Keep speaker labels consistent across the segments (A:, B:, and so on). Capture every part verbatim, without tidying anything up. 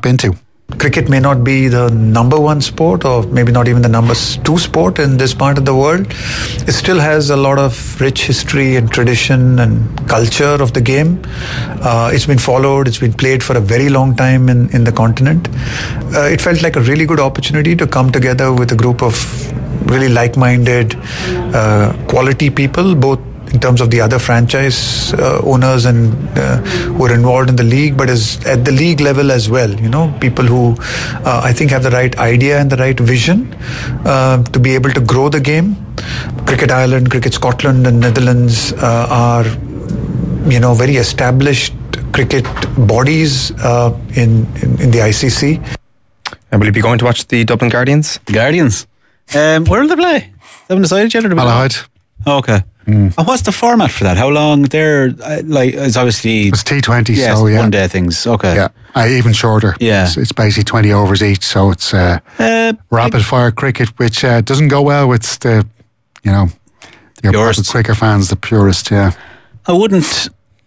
A: tap into.
B: Cricket may not be the number one sport, or maybe not even the number two sport in this part of the world. It still has a lot of rich history and tradition and culture of the game. Uh, it's been followed, it's been played for a very long time in, in the continent. Uh, it felt like a really good opportunity to come together with a group of really like-minded, uh, quality people, both in terms of the other franchise uh, owners and uh, who are involved in the league, but is at the league level as well. You know, people who uh, I think have the right idea and the right vision uh, to be able to grow the game. Cricket Ireland, Cricket Scotland and Netherlands uh, are, you know, very established cricket bodies uh, in, in, in the I C C.
C: And will you be going to watch the Dublin Guardians?
D: The Guardians? Um, where will they play? They haven't decided yet?
A: Malahide.
D: Oh, okay. Mm. And what's the format for that? How long? They're uh, like it's obviously
A: it's T twenty,
D: yeah,
A: so yeah,
D: one day things. Okay,
A: yeah, uh, even shorter.
D: Yeah,
A: it's, it's basically twenty overs each, so it's uh, uh, rapid I, fire cricket, which uh, doesn't go well with the, you know, your purists. Cricket fans, the purists. Yeah,
D: I wouldn't,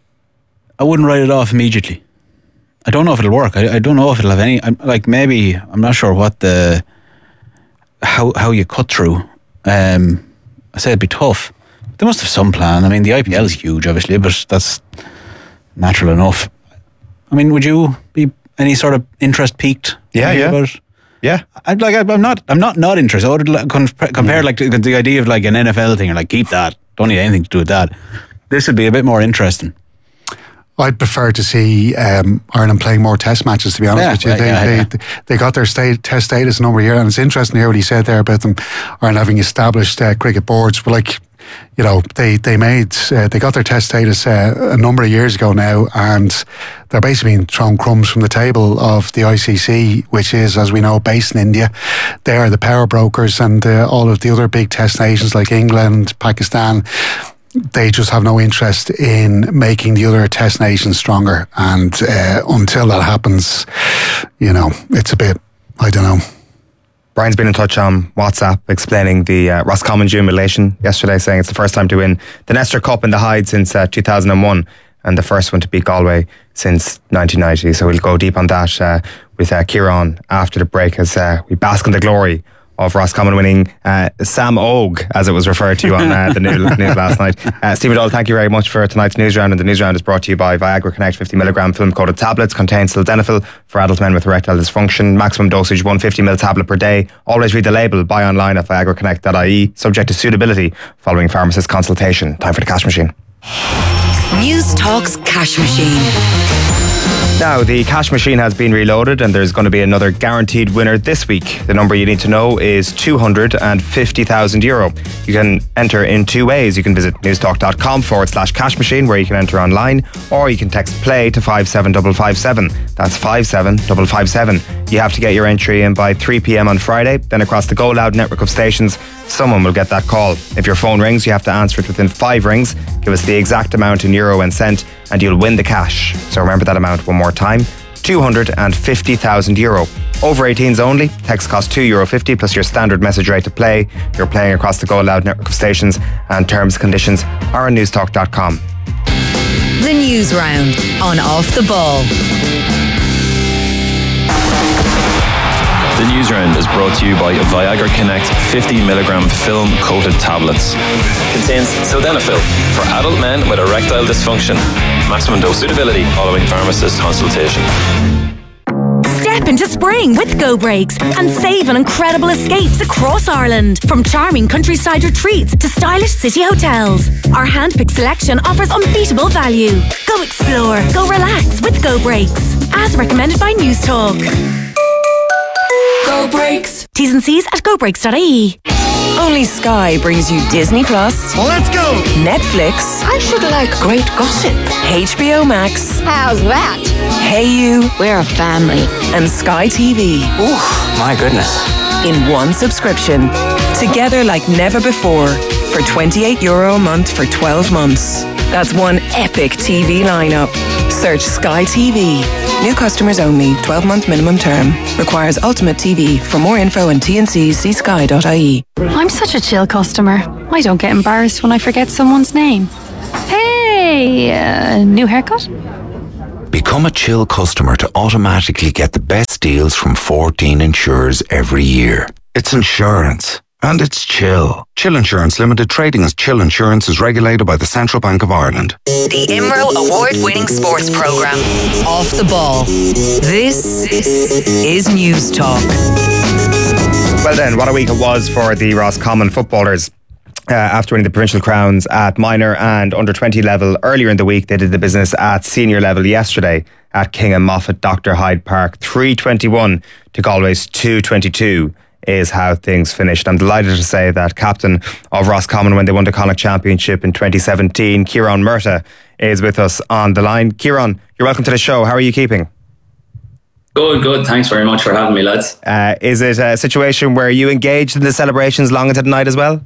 D: I wouldn't write it off immediately. I don't know if it'll work. I, I don't know if it'll have any. I'm, like maybe I'm not sure what the how how you cut through. Um, I say it'd be tough. They must have some plan. I mean, the I P L is huge, obviously, but that's natural enough. I mean, would you be any sort of interest piqued?
C: Yeah, yeah, about it? yeah.
D: I'd like. I'm not. I'm not not interested. I would like, compare mm. like the, the idea of like an N F L thing, or like keep that. Don't need anything to do with that. This would be a bit more interesting.
A: I'd prefer to see um, Ireland playing more test matches, to be honest
D: yeah,
A: with you.
D: Right,
A: they,
D: yeah,
A: they,
D: yeah.
A: they got their state, test status a number of years, and it's interesting to hear what he said there about them Ireland having established uh, cricket boards. But like, you know, they they made uh, they got their test status uh, a number of years ago now, and they're basically being thrown crumbs from the table of the I C C, which is, as we know, based in India. They are the power brokers, and uh, all of the other big test nations like England, Pakistan, they just have no interest in making the other test nations stronger. And uh, until that happens, you know, it's a bit, I don't know.
C: Brian's been in touch on WhatsApp explaining the uh, Roscommon jubilation yesterday, saying it's the first time to win the Nestor Cup in the Hyde since uh, two thousand one and the first one to beat Galway since nineteen ninety. So we'll go deep on that uh, with uh, Ciarán after the break as uh, we bask in the glory of Roscommon winning uh, Sam Og, as it was referred to on uh, the news, news last night. Uh, Stephen Doyle, thank you very much for tonight's news round. And the news round is brought to you by Viagra Connect fifty milligram film coated tablets, contains sildenafil for adult men with erectile dysfunction, maximum dosage one hundred fifty milligram tablet per day. Always read the label. Buy online at viagra connect dot I E, subject to suitability following pharmacist consultation. Time for the cash machine.
E: News Talk's cash machine.
C: Now, the cash machine has been reloaded and there's going to be another guaranteed winner this week. The number you need to know is two hundred fifty thousand euro. You can enter in two ways. You can visit newstalk.com forward slash cash machine where you can enter online, or you can text play to five seven five five seven. That's five seven five five seven. You have to get your entry in by three p.m. on Friday. Then across the Go Loud network of stations, someone will get that call. If your phone rings, you have to answer it within five rings. Give us the exact amount in euro and cent and you'll win the cash. So remember that amount one more time. two hundred fifty thousand euro. Over eighteens only. Text costs two euro fifty plus your standard message rate to play. You're playing across the Go Loud network of stations and terms and conditions are on newstalk dot com.
E: The News Round on Off the Ball.
F: The News Round is brought to you by Viagra Connect fifty milligram film coated tablets. Contains sildenafil for adult men with erectile dysfunction. Maximum dose suitability following pharmacist consultation.
G: Step into spring with Go Breaks and save on incredible escapes across Ireland. From charming countryside retreats to stylish city hotels, our handpicked selection offers unbeatable value. Go explore, go relax with Go Breaks. As recommended by News Talk. Go Breaks. T's and C's at go breaks dot I E.
H: Only Sky brings you Disney Plus.
I: Let's go!
H: Netflix.
J: I should like great gossip.
H: H B O Max.
J: How's that?
H: Hey You.
J: We're a family.
H: And Sky T V.
I: Ooh, my goodness.
H: In one subscription. Together like never before. For twenty-eight euro a month for twelve months. That's one epic T V lineup. Search Sky T V. New customers only. twelve-month minimum term. Requires Ultimate T V. For more info and T N Cs, see sky dot I E.
K: I'm such a chill customer. I don't get embarrassed when I forget someone's name. Hey, uh, new haircut?
I: Become a Chill customer to automatically get the best deals from fourteen insurers every year. It's insurance. And it's Chill. Chill Insurance Limited, trading as Chill Insurance, is regulated by the Central Bank of Ireland.
E: The I M R O award-winning sports programme, Off the Ball. This is News Talk.
C: Well then, what a week it was for the Roscommon footballers. Uh, after winning the provincial crowns at minor and under twenty level earlier in the week, they did the business at senior level yesterday at King and Moffat Doctor Hyde Park. three twenty-one to Galway's two twenty-two is how things finished. I'm delighted to say that captain of Roscommon when they won the Connacht Championship in twenty seventeen, Kieran Murtagh, is with us on the line. Kieran, you're welcome to the show. How are you keeping?
L: Good, good. Thanks very much for having me, lads.
C: Uh, is it a situation where you engaged in the celebrations long into the night as well?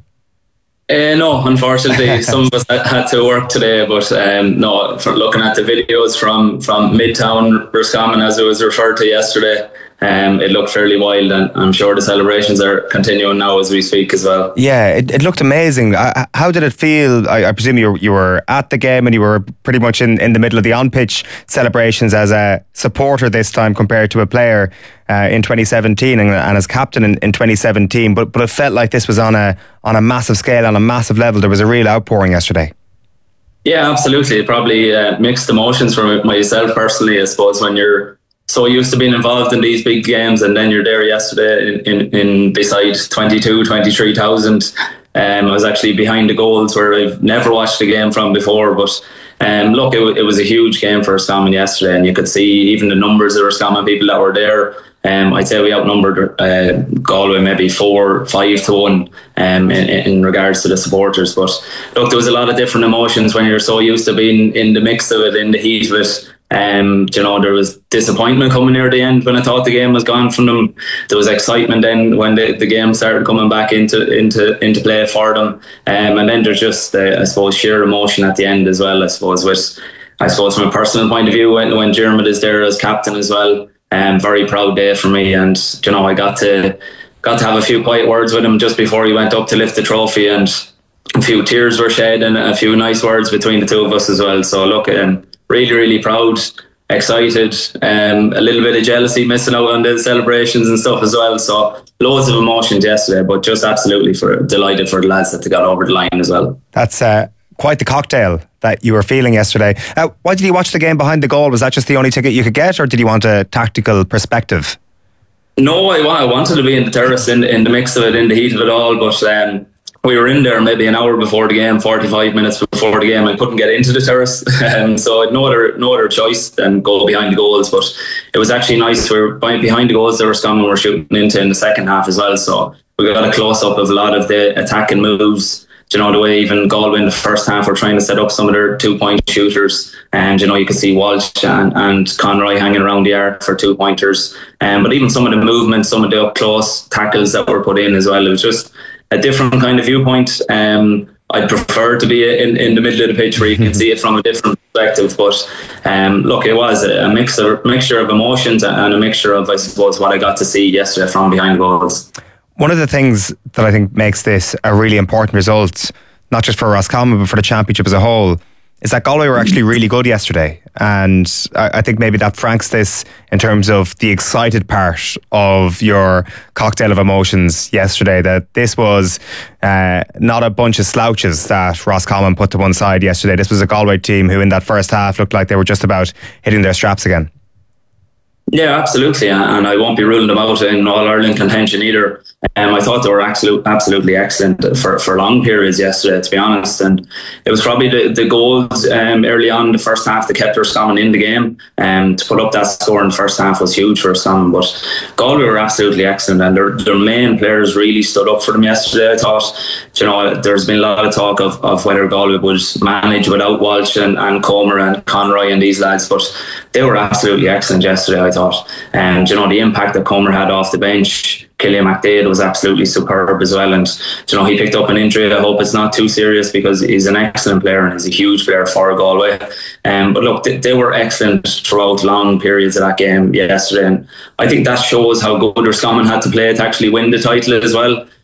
L: Uh, no, unfortunately, some of us had to work today, but um, no, for looking at the videos from, from Midtown Roscommon, as it was referred to yesterday, um, it looked fairly wild, and I'm sure the celebrations are continuing now as we speak as well.
C: Yeah, it, it looked amazing. Uh, how did it feel? I, I presume you, you were at the game and you were pretty much in, in the middle of the on-pitch celebrations as a supporter this time compared to a player uh, in twenty seventeen and, and as captain in, in twenty seventeen, but but it felt like this was on a on a massive scale, on a massive level. There was a real outpouring yesterday.
L: Yeah, absolutely. Probably uh, mixed emotions for myself personally, I suppose, when you're so used to being involved in these big games and then you're there yesterday in, in, in beside twenty-two, twenty-three thousand. Um, I was actually behind the goals where I've never watched a game from before, but um, look, it, it was a huge game for Roscommon yesterday, and you could see even the numbers of Roscommon people that were there. Um, I'd say we outnumbered uh, Galway maybe four, five to one um, in, in regards to the supporters. But look, there was a lot of different emotions when you're so used to being in the mix of it, in the heat of it. Um, you know, there was disappointment coming near the end when I thought the game was gone from them. There was excitement then when the, the game started coming back into into into play for them. Um, and then there's just, uh, I suppose, sheer emotion at the end as well, I suppose, with, I suppose from a personal point of view, when, when Dermot is there as captain as well. Um, very proud day for me, and you know I got to got to have a few quiet words with him just before he went up to lift the trophy, and a few tears were shed and a few nice words between the two of us as well. So look, um, really, really proud, excited, um, a little bit of jealousy, missing out on the celebrations and stuff as well. So loads of emotions yesterday, but just absolutely for delighted for the lads that they got over the line as well.
C: That's uh, quite the cocktail that you were feeling yesterday. Uh, why did you watch the game behind the goal? Was that just the only ticket you could get, or did you want a tactical perspective?
L: No, I, I wanted to be in the terrace, in, in the mix of it, in the heat of it all, but um, we were in there maybe an hour before the game, forty-five minutes before the game. I couldn't get into the terrace, um, so I had no other, no other choice than go behind the goals. But it was actually nice. We were behind the goals that Roscommon were shooting into in the second half as well, so we got a close-up of a lot of the attacking moves. You know, the way even Galway in the first half were trying to set up some of their two-point shooters, and you know you could see Walsh and, and Conroy hanging around the arc for two-pointers, um, but even some of the movements, some of the up-close tackles that were put in as well, it was just a different kind of viewpoint. Um, I'd prefer to be in, in the middle of the pitch where you can see it from a different perspective, but um, look, it was a, a mix of, mixture of emotions and a mixture of, I suppose, what I got to see yesterday from behind the goals.
C: One of the things that I think makes this a really important result, not just for Roscommon but for the championship as a whole, is that Galway were actually really good yesterday. And I, I think maybe that franks this in terms of the excited part of your cocktail of emotions yesterday, that this was uh, not a bunch of slouches that Roscommon put to one side yesterday. This was a Galway team who in that first half looked like they were just about hitting their straps again.
L: Yeah, absolutely, and I won't be ruling them out in All-Ireland contention either. Um, I thought they were absolute, absolutely excellent for, for long periods yesterday, to be honest, and it was probably the, the goals um, early on in the first half that kept Roscommon in the game. Um, to put up that score in the first half was huge for Roscommon, but Galway were absolutely excellent, and their, their main players really stood up for them yesterday. I thought, you know, there's been a lot of talk of, of whether Galway would manage without Walsh and, and Comer and Conroy and these lads, but they were absolutely excellent yesterday, I thought. And you know, the impact that Comer had off the bench, Killian McDade was absolutely superb as well. And you know, he picked up an injury. I hope it's not too serious because he's an excellent player and he's a huge player for Galway. Um, but look, they, they were excellent throughout long periods of that game yesterday. And I think that shows how good Roscommon had to play to actually win the title as well.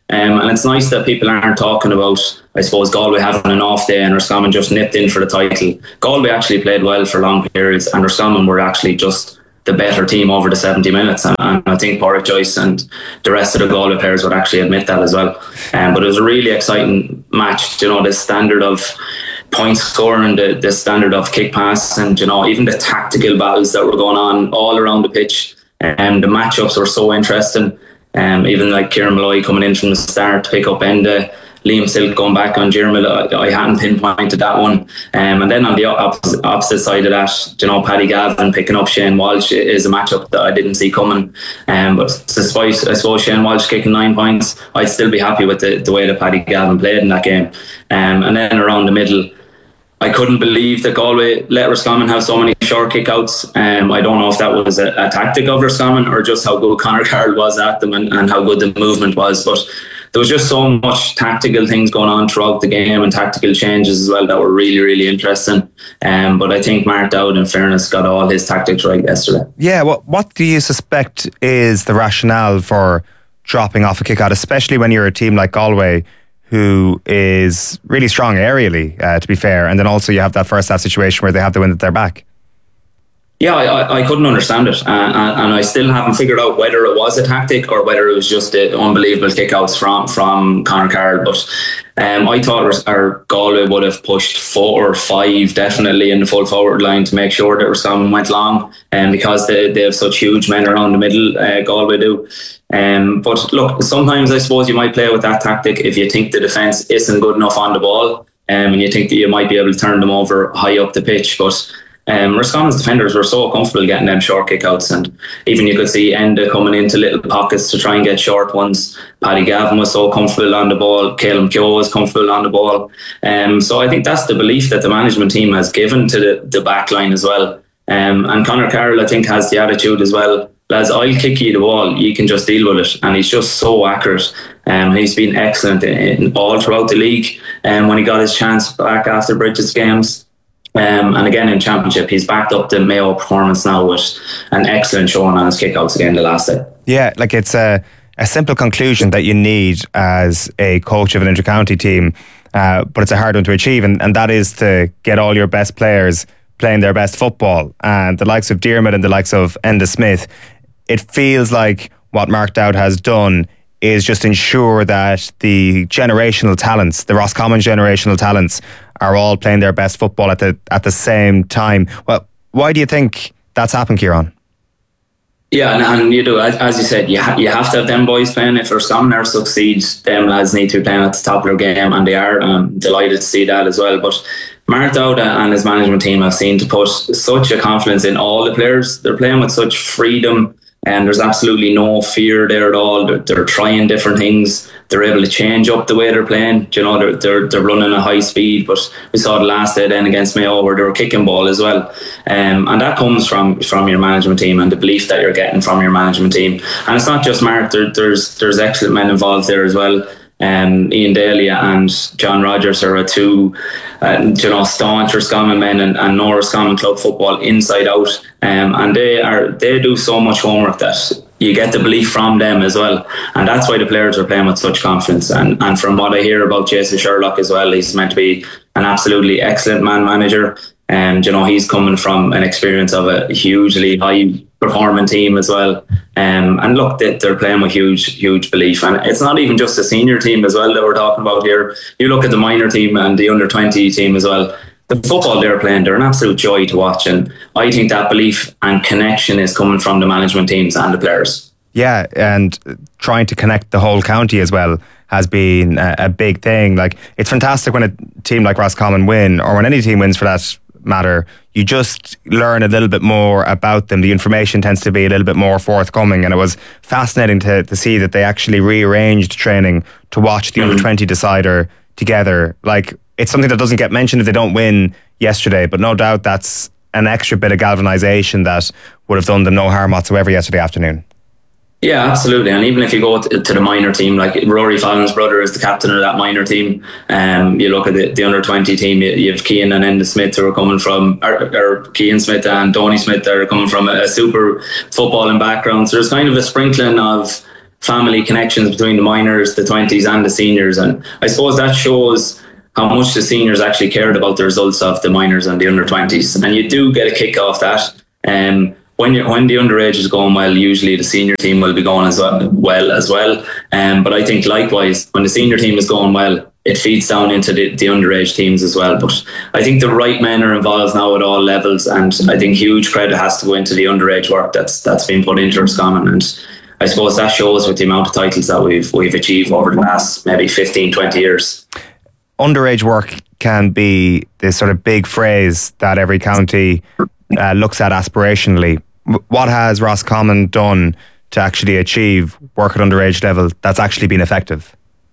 L: Um, and it's nice that people aren't talking about, I suppose, Galway having an off day and Roscommon just nipped in for the title. Galway actually played well for long periods, and Roscommon were actually just the better team over the seventy minutes. And, and I think Pádraig Joyce and the rest of the Galway players would actually admit that as well. Um, but it was a really exciting match. You know, the standard of point scoring, the, the standard of kick pass, and, you know, even the tactical battles that were going on all around the pitch. And um, the matchups were so interesting. Um, even like Kieran Malloy coming in from the start to pick up Enda, Liam Silk going back on Jeremy, I, I hadn't pinpointed that one. Um, and then on the opposite, opposite side of that, you know, Paddy Gavin picking up Shane Walsh is a matchup that I didn't see coming. Um, but despite, I suppose, Shane Walsh kicking nine points, I'd still be happy with the, the way that Paddy Gavin played in that game. Um, and then around the middle, I couldn't believe that Galway let Roscommon have so many short kickouts. Um, I don't know if that was a, a tactic of Roscommon or just how good Conor Carroll was at them and, and how good the movement was. But there was just so much tactical things going on throughout the game and tactical changes as well that were really, really interesting. Um, but I think Mark Dowd, in fairness, got all his tactics right yesterday.
C: Yeah, well, what do you suspect is the rationale for dropping off a kick out, especially when you're a team like Galway, who is really strong aerially, uh, to be fair, and then also you have that first half situation where they have the wind at their back?
L: Yeah, I, I couldn't understand it, uh, and, and I still haven't figured out whether it was a tactic or whether it was just the unbelievable kickouts from from Conor Carroll. But um, I thought our Galway would have pushed four or five definitely in the full forward line to make sure that Roscommon went long, and um, because they they have such huge men around the middle, uh, Galway do. Um, but look, sometimes I suppose you might play with that tactic if you think the defence isn't good enough on the ball, um, and you think that you might be able to turn them over high up the pitch. But um, Roscommon's defenders were so comfortable getting them short kickouts, and even you could see Enda coming into little pockets to try and get short ones. Paddy Gavin was so comfortable on the ball. Caleb Keogh was comfortable on the ball. Um, so I think that's the belief that the management team has given to the, the back line as well. Um, and Conor Carroll, I think, has the attitude as well. Lads, I'll kick you the ball, you can just deal with it. And he's just so accurate. Um, he's been excellent in, in all throughout the league. And um, when he got his chance back after Bridget's games, um, and again in Championship, he's backed up the Mayo performance now with an excellent showing on his kickouts again the last day.
C: Yeah, like it's a, a simple conclusion that you need as a coach of an inter-county team, uh, but it's a hard one to achieve, and, and that is to get all your best players playing their best football. And the likes of Diarmid and the likes of Enda Smith, it feels like what Mark Dowd has done is just ensure that the generational talents, the Roscommon generational talents, are all playing their best football at the at the same time. Well, why do you think that's happened, Kieran?
L: Yeah, and, and you do, as, as you said, you, ha- you have to have them boys playing. If Roscommon are succeed, them lads need to be playing at the top of their game, and they are. I'm delighted to see that as well. But Mark Dowd and his management team have seen to put such a confidence in all the players. They're playing with such freedom, and there's absolutely no fear there at all. They're, they're trying different things. They're able to change up the way they're playing. You know, they're they're, they're running at high speed. But we saw the last day then against Mayo where they were kicking ball as well, um, and that comes from from your management team and the belief that you're getting from your management team. And it's not just Mark. There, there's there's excellent men involved there as well. Um, Ian Daly and John Rogers are two, uh, you know, staunch Roscommon men and, and know Roscommon club football inside out, um, and they are they do so much homework that you get the belief from them as well, and that's why the players are playing with such confidence. And and from what I hear about Jason Sherlock as well, he's meant to be an absolutely excellent man manager. And you know, he's coming from an experience of a hugely high performing team as well. Um, and look, they, they're playing with huge, huge belief. And it's not even just the senior team as well that we're talking about here. You look at the minor team and the under twenty team as well. The football they're playing, they're an absolute joy to watch. And I think that belief and connection is coming from the management teams and the players.
C: Yeah, and trying to connect the whole county as well has been a, a big thing. Like, it's fantastic when a team like Roscommon win, or when any team wins for that matter. You just learn a little bit more about them. The information tends to be a little bit more forthcoming, and it was fascinating to, to see that they actually rearranged training to watch the mm-hmm. under twenty decider together. Like, it's something that doesn't get mentioned if they don't win yesterday, but no doubt that's an extra bit of galvanisation that would have done them no harm whatsoever yesterday afternoon.
L: Yeah, absolutely. And even if you go to, to the minor team, like Rory Fallon's brother is the captain of that minor team. Um, you look at the, the under twenty team, you, you have Cian and Enda Smith who are coming from, or, or Cian Smith and Tony Smith that are coming from a, a super footballing background. So there's kind of a sprinkling of family connections between the minors, the twenties and the seniors. And I suppose that shows how much the seniors actually cared about the results of the minors and the under twenties. And you do get a kick off that. Um, when you when the underage is going well, usually the senior team will be going as well, well as well. Um, but I think likewise, when the senior team is going well, it feeds down into the, the underage teams as well. But I think the right men are involved now at all levels, and I think huge credit has to go into the underage work that's that's been put into Roscommon. And I suppose that shows with the amount of titles that we've we've achieved over the last maybe fifteen, twenty years.
C: Underage work can be this sort of big phrase that every county uh, looks at aspirationally. What has Roscommon done to actually achieve work at underage level that's actually been effective?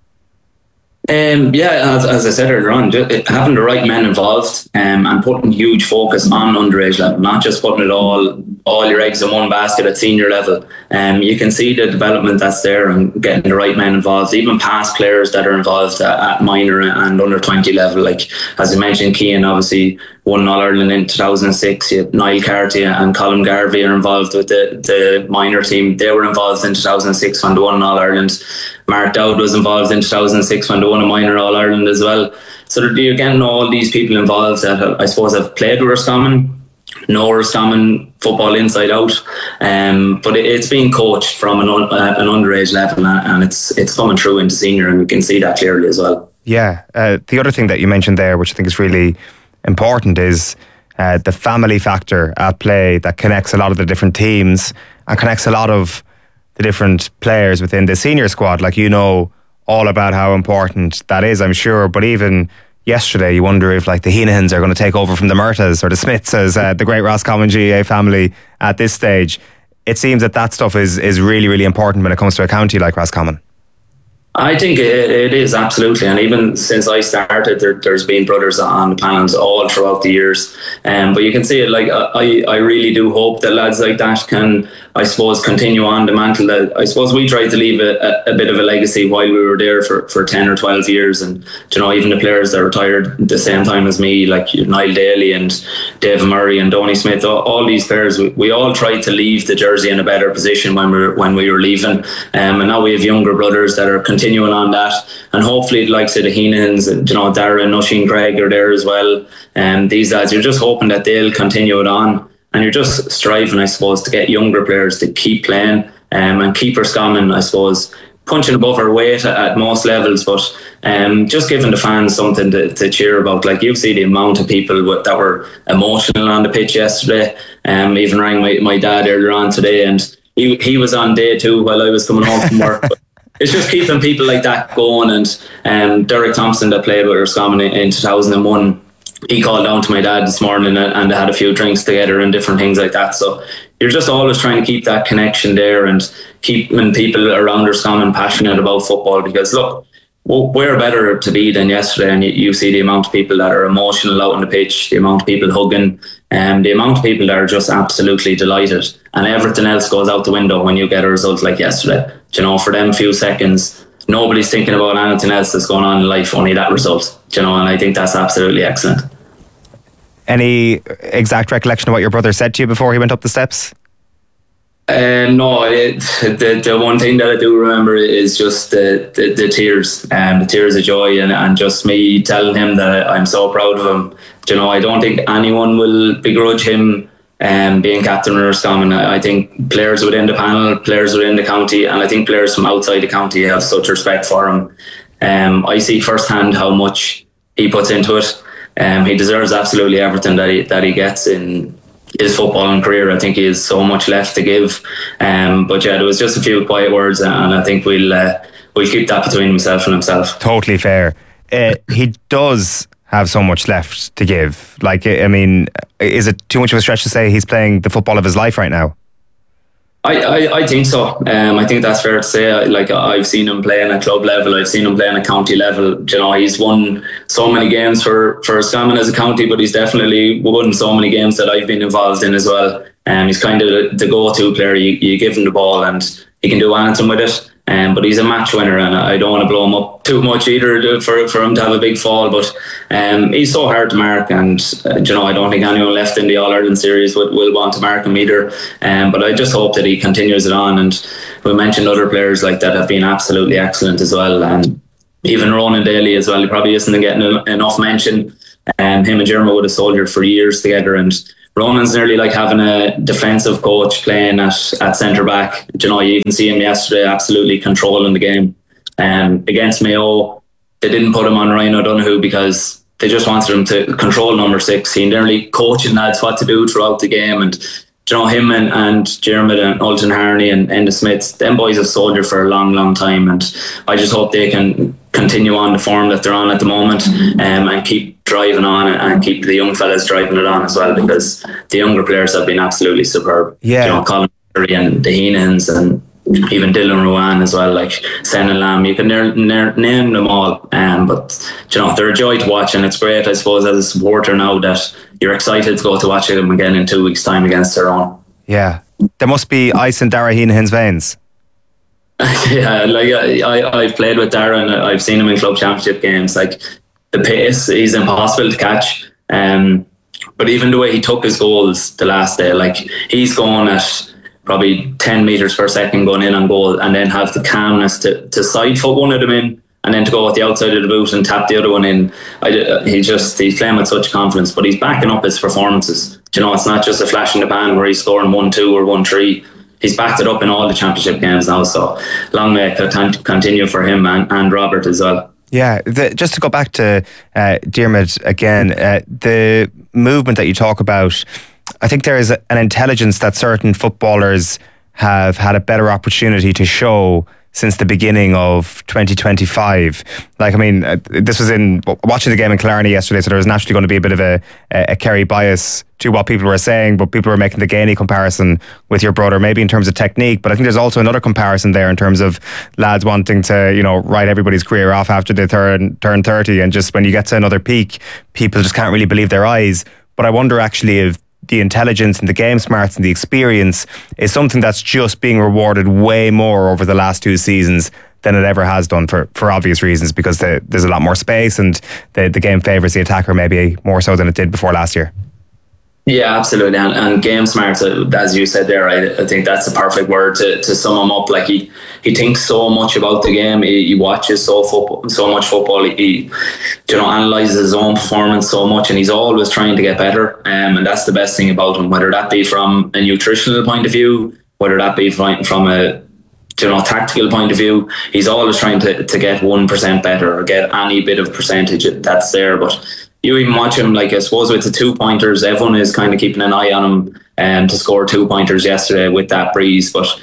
L: Um, yeah, as, as I said earlier on, having the right men involved um, and putting huge focus on underage level, not just putting it all all your eggs in one basket at senior level. Um, you can see the development that's there and getting the right men involved, even past players that are involved at, at minor and under twenty level. Like, as I mentioned, Cian obviously won All-Ireland in two thousand six. You have Niall Carty and Colin Garvey are involved with the, the minor team. They were involved in two thousand six when they won All-Ireland. Mark Dowd was involved in two thousand six when they won a minor All-Ireland as well. So you're getting all these people involved that I suppose have played with Roscommon, know Roscommon football inside out, um, but it, it's being coached from an, uh, an underage level, and it's it's coming through into senior, and we can see that clearly as well.
C: Yeah, uh, the other thing that you mentioned there, which I think is really important, is uh, the family factor at play that connects a lot of the different teams and connects a lot of the different players within the senior squad. Like, you know all about how important that is, I'm sure, but even yesterday you wonder if like the Heenahans are going to take over from the Murtas or the Smiths as uh, the great Roscommon G A A family at this stage. It seems that that stuff is, is really, really important when it comes to a county like Roscommon.
L: I think it, it is, absolutely. And even since I started, there, there's been brothers on the panels all throughout the years. Um, but you can see it, like, I, I really do hope that lads like that can, I suppose, continue on the mantle. That I suppose we tried to leave a, a, a bit of a legacy while we were there for, for ten or twelve years. And, you know, even the players that retired at the same time as me, like Niall Daly and David Murray and Donny Smith, all, all these players, we, we all tried to leave the jersey in a better position when we were, when we were leaving. Um, and now we have younger brothers that are continuing continuing on that, and hopefully, like say the Heenahans and, you know, Darren, Nusheen Craig are there as well. And um, these lads, you're just hoping that they'll continue it on, and you're just striving, I suppose, to get younger players to keep playing um, and keep Roscommon, I suppose, punching above our weight at, at most levels, but um, just giving the fans something to, to cheer about. Like, you see the amount of people w- that were emotional on the pitch yesterday. Um, even rang my, my dad earlier on today, and he he was on day two while I was coming home from work. But it's just keeping people like that going. And um, Derek Thompson, that played with Roscommon in, in two thousand one, he called down to my dad this morning, and, and they had a few drinks together and different things like that. So you're just always trying to keep that connection there and keeping people around Roscommon passionate about football, because look, we're better to be than yesterday, and you, you see the amount of people that are emotional out on the pitch, the amount of people hugging, and um, the amount of people that are just absolutely delighted, and everything else goes out the window when you get a result like yesterday. You know, for them few seconds, nobody's thinking about anything else that's going on in life, only that result. You know, and I think that's absolutely excellent.
C: Any exact recollection of what your brother said to you before he went up the steps?
L: Um, no, it, the the one thing that I do remember is just the the, the tears, and um, the tears of joy, and, and just me telling him that I'm so proud of him. You know, I don't think anyone will begrudge him um, being captain of Roscommon. I, I think players within the panel, players within the county, and I think players from outside the county have such respect for him. Um, I see firsthand how much he puts into it. Um, he deserves absolutely everything that he that he gets in his footballing career. I think he has so much left to give. Um, but yeah, there was just a few quiet words, and I think we'll uh, we'll keep that between himself and himself.
C: Totally fair. Uh, he does have so much left to give. Like, I mean, is it too much of a stretch to say he's playing the football of his life right now?
L: I, I, I think so. Um, I think that's fair to say. Like, I've seen him playing at club level. I've seen him playing at county level. You know, he's won so many games for for Roscommon as a county, but he's definitely won so many games that I've been involved in as well. Um, he's kind of the, the go-to player. You, you give him the ball and he can do anything with it. Um, but he's a match winner, and I don't want to blow him up too much either for for him to have a big fall. But um, he's so hard to mark, and uh, you know, I don't think anyone left in the All Ireland series would will want to mark him either. Um, but I just hope that he continues it on. And we mentioned other players like that have been absolutely excellent as well, and even Ronan Daly as well. He probably isn't getting enough mention. Um, him and Jeremy would have soldiered for years together, and Ronan's nearly like having a defensive coach playing at, at centre back. You know, you can see him yesterday absolutely controlling the game. Um, against Mayo, they didn't put him on Ryan O'Donoghue because they just wanted him to control number six. He nearly coaching lads what to do throughout the game, and you know, him and, and Jeremy and Ulton Harney and Enda Smith, them boys have soldiered for a long, long time, and I just hope they can continue on the form that they're on at the moment, um, and keep driving on and keep the young fellas driving it on as well, because the younger players have been absolutely superb.
C: Yeah.
L: You know, Colin Murray and the Heenans and even Dylan Ruan as well, like Sen and Lamb, you can ne- ne- name them all, um, but you know, they're a joy to watch, and it's great, I suppose, as a supporter now that you're excited to go to watch them again in two weeks' time against their own.
C: Yeah, there must be ice in Dara Heenan's veins.
L: Yeah, like I, I, I've played with Dara and I've seen him in club championship games. Like the pace, he's impossible to catch. Um, but even the way he took his goals the last day, like he's going at probably ten metres per second going in on goal, and then have the calmness to, to side foot one of them in, and then to go with the outside of the boot and tap the other one in. I, he just he's playing with such confidence, but he's backing up his performances. Do you know, it's not just a flash in the pan where he's scoring one two or one three. He's backed it up in all the championship games now, so long may it continue for him and, and Robert as well.
C: Yeah, the, just to go back to uh, Diarmuid again, uh, the movement that you talk about, I think there is an intelligence that certain footballers have had a better opportunity to show since the beginning of twenty twenty-five. Like, I mean, uh, this was in watching the game in Killarney yesterday, so there was naturally going to be a bit of a, a, a Kerry bias to what people were saying, but people were making the Gainey comparison with your brother, maybe in terms of technique, but I think there's also another comparison there in terms of lads wanting to, you know, write everybody's career off after they turn, turn thirty, and just when you get to another peak, people just can't really believe their eyes. But I wonder actually if the intelligence and the game smarts and the experience is something that's just being rewarded way more over the last two seasons than it ever has done, for, for obvious reasons, because the, there's a lot more space and the, the game favours the attacker maybe more so than it did before last year.
L: Yeah, absolutely. And, and game smart, as you said there, I, I think that's the perfect word to, to sum him up. Like he, he thinks so much about the game. He, he watches so football, so much football. He, he, you know, analyzes his own performance so much, and he's always trying to get better. Um, and that's the best thing about him. Whether that be from a nutritional point of view, whether that be from, from a you know tactical point of view, he's always trying to, to get one percent better or get any bit of percentage that's there. But you even watch him, like I suppose with the two pointers, everyone is kind of keeping an eye on him um, to score two pointers yesterday with that breeze. But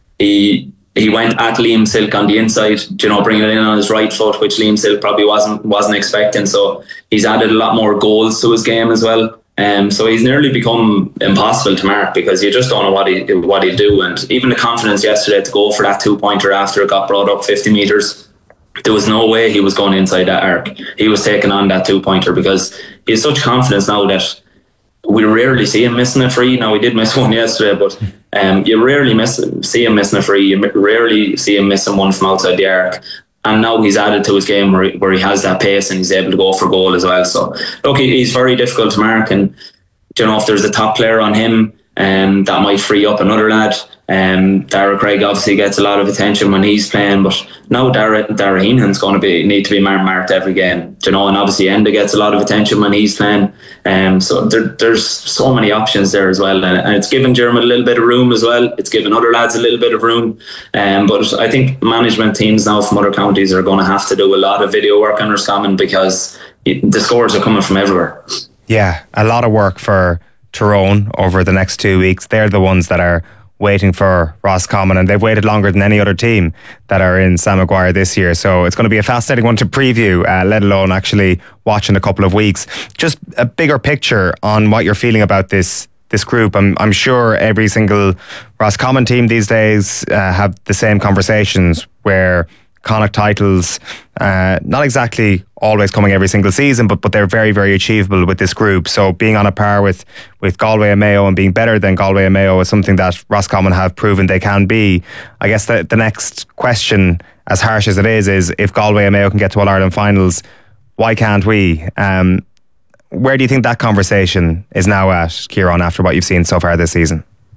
L: he he went at Liam Silk on the inside, you know, bringing it in on his right foot, which Liam Silk probably wasn't wasn't expecting. So he's added a lot more goals to his game as well. Um, so he's nearly become impossible to mark because you just don't know what he what he'll do. And even the confidence yesterday to go for that two pointer after it got brought up fifty metres. There was no way he was going inside that arc. He was taking on that two-pointer because he has such confidence now that we rarely see him missing a free. Now, we did miss one yesterday, but um, you rarely miss see him missing a free. You rarely see him missing one from outside the arc. And now he's added to his game where he, where he has that pace and he's able to go for goal as well. So, look, he's very difficult to mark. And, you know, if there's a top player on him, um, that might free up another lad. Um, Dara Craig obviously gets a lot of attention when he's playing, but now Dara, Dara Heenan's going to be need to be marked, marked every game, you know, and obviously Enda gets a lot of attention when he's playing. Um, so there, there's so many options there as well, and, and it's given Jeremy a little bit of room as well. It's given other lads a little bit of room, um, but I think management teams now from other counties are going to have to do a lot of video work on Roscommon because the scores are coming from everywhere.
C: Yeah, a lot of work for Tyrone over the next two weeks. They're the ones that are waiting for Roscommon, and they've waited longer than any other team that are in Sam Maguire this year. So it's going to be a fascinating one to preview, uh, let alone actually watch in a couple of weeks. Just a bigger picture on what you're feeling about this this group. I'm I'm sure every single Roscommon team these days uh, have the same conversations where Connacht titles, uh, not exactly always coming every single season, but but they're very, very achievable with this group. So being on a par with, with Galway and Mayo and being better than Galway and Mayo is something that Roscommon have proven they can be. I guess the, the next question, as harsh as it is, is if Galway and Mayo can get to All-Ireland finals, why can't we? Um, where do you think that conversation is now at, Kieran, after what you've seen so far this season?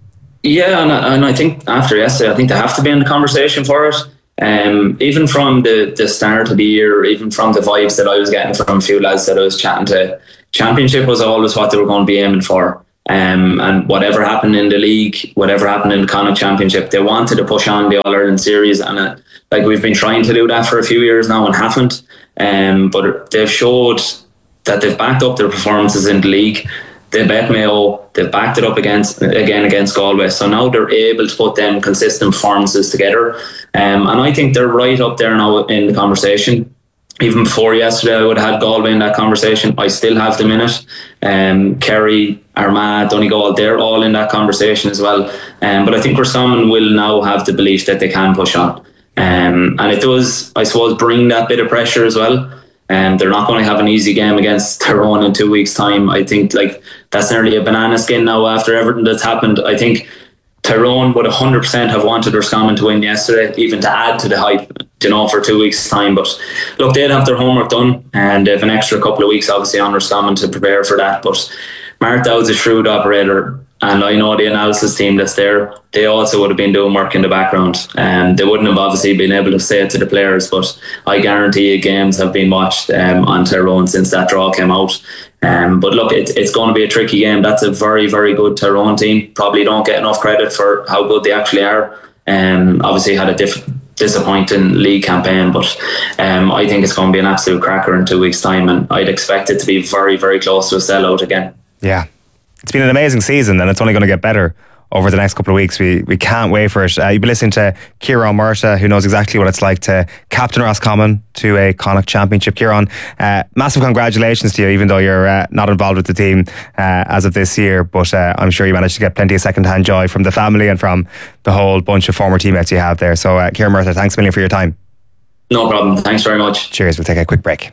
L: Yeah, and, and I think after yesterday, I think they have to be in the conversation for it. Um, even from the, the start of the year, even from the vibes that I was getting from a few lads that I was chatting to, Championship was always what they were going to be aiming for. Um, and whatever happened in the league, whatever happened in the Connacht Championship, they wanted to push on the All-Ireland series. And uh, like we've been trying to do that for a few years now and haven't. Um, but they've showed that they've backed up their performances in the league. They bet Mayo, they've backed it up against again against Galway. So now they're able to put them consistent performances together. Um, and I think they're right up there now in the conversation. Even before yesterday, I would have had Galway in that conversation. I still have them in it. Um, Kerry, Armagh, Donegal, they're all in that conversation as well. Um, but I think Roscommon will now have the belief that they can push on. Um, and it does, I suppose, bring that bit of pressure as well. And um, they're not going to have an easy game against Tyrone in two weeks' time. I think like that's nearly a banana skin now after everything that's happened. I think Tyrone would one hundred percent have wanted Roscommon to win yesterday, even to add to the hype, you know, for two weeks' time. But look, they'd have their homework done, and they have an extra couple of weeks, obviously, on Roscommon to prepare for that. But Mark Dowd's a shrewd operator, and I know the analysis team that's there, they also would have been doing work in the background. And they wouldn't have obviously been able to say it to the players, but I guarantee you games have been watched um, on Tyrone since that draw came out. Um, but look, it, it's going to be a tricky game. That's a very, very good Tyrone team. Probably don't get enough credit for how good they actually are. Um, obviously had a diff- disappointing league campaign, but um, I think it's going to be an absolute cracker in two weeks' time, and I'd expect it to be very, very close to a sellout again.
C: Yeah. It's been an amazing season, and it's only going to get better over the next couple of weeks. We we can't wait for it. Uh, you've been listening to Kieran Murtagh, who knows exactly what it's like to captain Roscommon to a Connacht Championship. Kieran, uh, massive congratulations to you, even though you're uh, not involved with the team uh, as of this year. But uh, I'm sure you managed to get plenty of second-hand joy from the family and from the whole bunch of former teammates you have there. So, uh, Kieran Murtagh, thanks a million for your time.
L: No problem. Thanks very much.
C: Cheers. We'll take a quick break.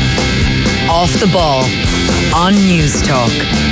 E: Off the Ball on News Talk.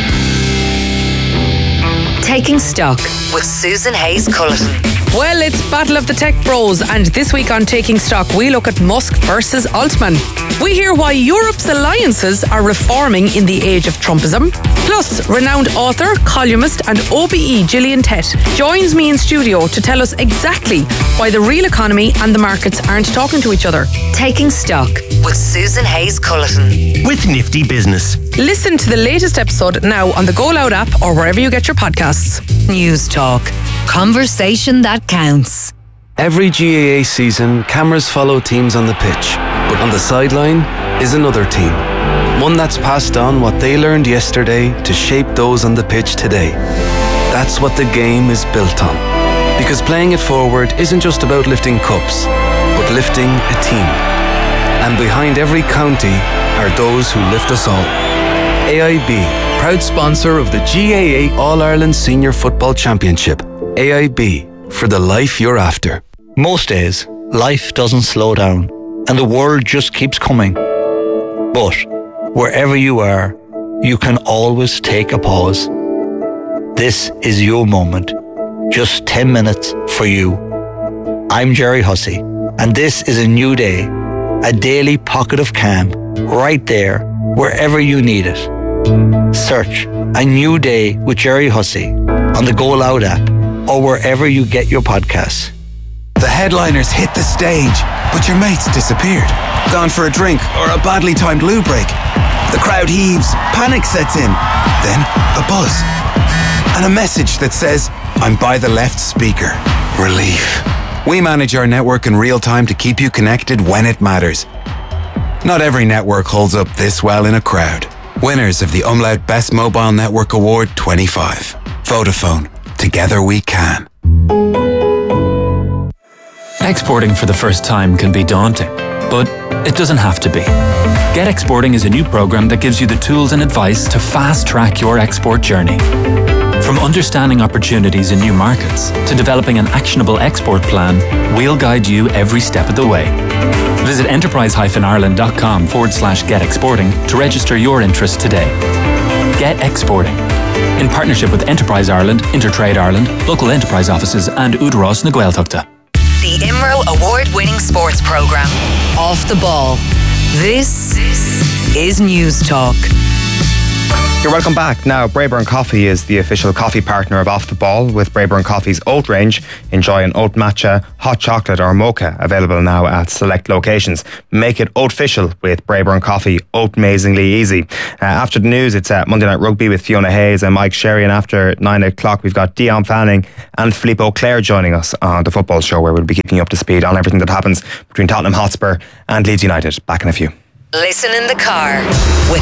E: Taking Stock with Susan Hayes-Culleton.
M: Well, it's Battle of the Tech Bros, and this week on Taking Stock, we look at Musk versus Altman. We hear why Europe's alliances are reforming in the age of Trumpism. Plus, renowned author, columnist, and O B E Gillian Tett joins me in studio to tell us exactly why the real economy and the markets aren't talking to each other.
E: Taking Stock with Susan Hayes-Culleton.
N: With Nifty Business.
M: Listen to the latest episode now on the Go Loud app or wherever you get your podcasts.
E: News Talk. Conversation that counts.
O: Every G A A season, cameras follow teams on the pitch, but on the sideline is another team. One that's passed on what they learned yesterday to shape those on the pitch today. That's what the game is built on. Because playing it forward isn't just about lifting cups, but lifting a team. And behind every county are those who lift us all. A I B, proud sponsor of the G A A All-Ireland Senior Football Championship. A I B, for the life you're after.
P: Most days, life doesn't slow down and the world just keeps coming. But wherever you are, you can always take a pause. This is your moment. Just ten minutes for you. I'm Jerry Hussey, and this is a new day, a daily pocket of calm, right there, wherever you need it. Search A New Day with Jerry Hussey on the Go Loud app or wherever you get your podcasts.
Q: The headliners hit the stage, but your mate's disappeared. Gone for a drink or a badly timed loo break. The crowd heaves, panic sets in. Then a buzz. And a message that says, I'm by the left speaker. Relief. We manage our network in real time to keep you connected when it matters. Not every network holds up this well in a crowd. Winners of the Umlaut Best Mobile Network Award twenty-five. Vodafone. Together we can.
R: Exporting for the first time can be daunting, but it doesn't have to be. Get Exporting is a new program that gives you the tools and advice to fast-track your export journey. From understanding opportunities in new markets to developing an actionable export plan, we'll guide you every step of the way. Visit enterprise-ireland.com forward slash get exporting to register your interest today. Get Exporting. In partnership with Enterprise Ireland, Intertrade Ireland, local enterprise offices and Údarás na Gaeltachta.
E: The I M R O award-winning sports programme, Off the Ball. This is News Talk.
C: You're welcome back. Now, Braeburn Coffee is the official coffee partner of Off the Ball with Braeburn Coffee's oat range. Enjoy an oat matcha, hot chocolate or mocha, available now at select locations. Make it oat-official with Braeburn Coffee, oat-amazingly easy. Uh, after the news, it's uh, Monday Night Rugby with Fiona Hayes and Mike Sherry, and after nine o'clock we've got Dion Fanning and Philippe Auclair joining us on the football show, where we'll be keeping you up to speed on everything that happens between Tottenham Hotspur and Leeds United. Back in a few.
E: Listen in the car with